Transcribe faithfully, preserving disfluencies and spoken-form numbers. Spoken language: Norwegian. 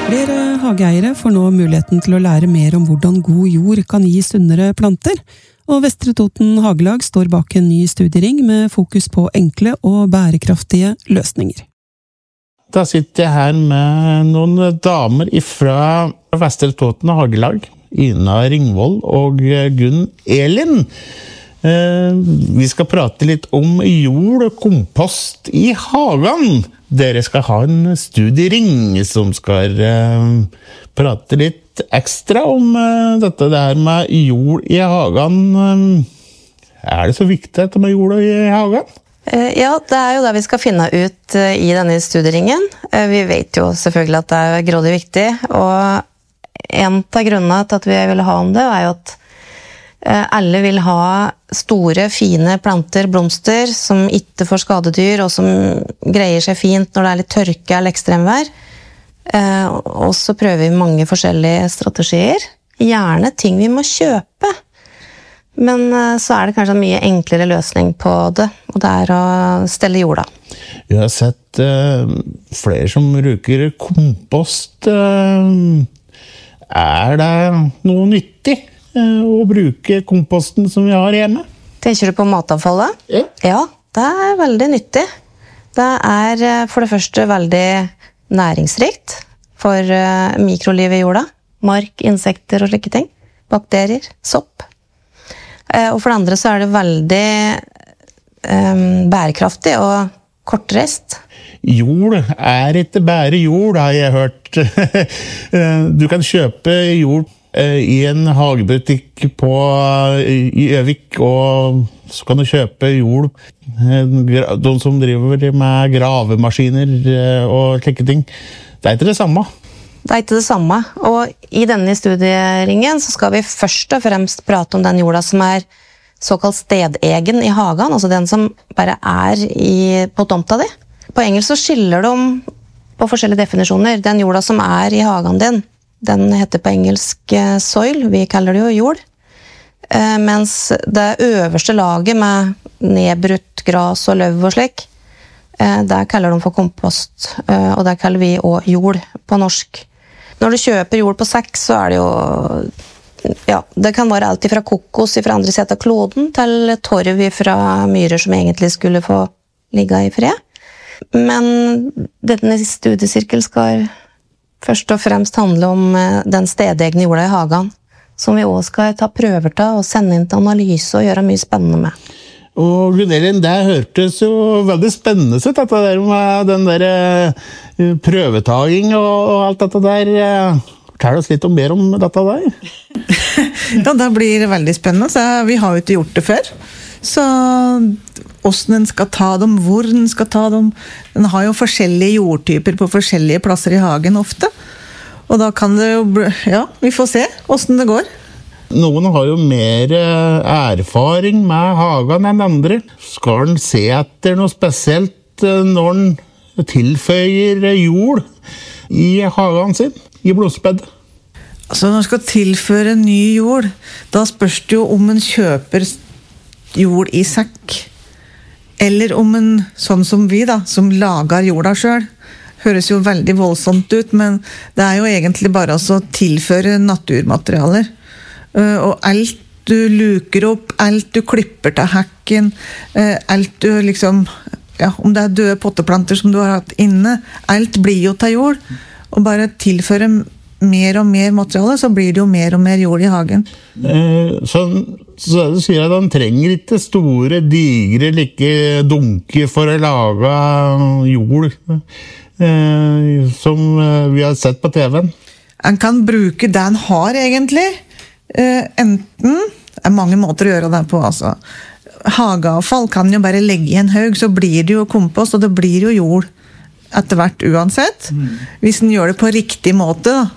Flere hageeiere får nå muligheten til å lære mer om hvordan god jord kan gi sunnere planter, og Vestre Toten Hagelag står bak en ny studiering med fokus på enkle og bærekraftige løsninger. Da sitter jeg her med noen damer fra Vestre Toten Hagelag, Ina Ringvold og Gunn Elin. Vi skal prate litt om jord og kompost i hagen. Dere skal ha en studiering som skal prate litt ekstra om dette der med jord i hagen. Er det så viktig dette med jord i hagen? Ja, det er jo det vi skal finne ut i denne studieringen. Vi vet jo selvfølgelig at det er grådig viktig, og en av grunnene til at vi vil ha om det er jo at alle vil ha store, fine planter, blomster, som ikke får skadedyr, og som greier seg fint når det er litt tørke eller ekstremvær. Og så prøver vi mange forskjellige strategier. Gjerne ting vi må kjøpe. Men så er det kanskje en mye enklere løsning på det, og det er å stelle jorda. Jeg har sett uh, flere som bruker kompost. Uh, er det noe nyttig uh, å bruke komposten som vi har hjemme? Tenker du på matavfallet? Ja. Ja, det er veldig nyttig. Det er for det første veldig næringsrikt for uh, mikrolivet i jorda. Mark, insekter og slike ting. Bakterier, sopp. Og for det andre så er det veldig um, bærekraftig og kortreist. Jord er ikke bare jord, har jeg hørt. Du kan kjøpe jord i en hagebutikk på, i Øvik, og så kan du kjøpe jord. De som driver med gravemaskiner og slike ting. Det er ikke det samme. Det er ikke det samme, og i denne studieringen så skal vi først og fremst prate om den jorda som er såkalt stedegen i hagen, altså den som bare er i, på tomta di. På engelsk så skiller de på forskjellige definisjoner. Den jorda som er i hagen din, den heter på engelsk soil, vi kaller det jo jord. Mens det øverste laget med nedbrutt gras og løv og slik, det kaller de for kompost, og det kaller vi også jord på norsk. Når du kjøper jord på sekk, så er det jo, ja, det kan være alt fra kokos fra andre siden av kloden, til torv fra myrer som egentlig skulle få ligge i fred. Men denne studiesirkel skal først og fremst handle om den stedegne jorda i hagen, som vi også skal ta prøver til og sende inn til analyse og gjøre mye spennende med. Og Gunn-Elin, det hørtes jo veldig spennende ut, dette der med den der prøvetaging og alt dette der. Fortell oss litt om mer om dette der. Ja, det blir veldig spennende, så vi har jo ikke gjort det før. Så hvordan den skal ta dem, hvor den skal ta dem. Den har jo forskjellige jordtyper på forskjellige plasser i hagen ofte. Og da kan det jo, ja, vi får se hvordan det går. Noen har jo mer erfaring med hagen enn andre. Skal den se etter noe spesielt når den tilføyer jord i hagen sin, i blodsbed? Altså når den skal tilføre ny jord, da spørs det jo om en kjøper jord i sekk, eller om en, sånn som vi da, som lager jorda selv. Høres jo veldig voldsomt ut, men det er jo egentlig bare å tilføre naturmaterialer. Og alt du luker opp, alt du klipper til hekken, alt du liksom, ja, om det er døde potteplanter som du har hatt inne, alt blir jo til jord. Og bare tilføre mer og mer materiale, så blir det jo mer og mer jord i hagen. Eh, så, så du sier at han trenger ikke store, digre, like dunker for å lage jord, eh, som vi har sett på T V-en. Han kan bruke det han har egentlig. Uh, enten, det er mange måter å gjøre det på, altså. Hageavfall kan jo bare legge i en haug, så blir det jo kompost, og det blir jo jord etter hvert uansett. Mm. Hvis den gjør det på riktig måte, da,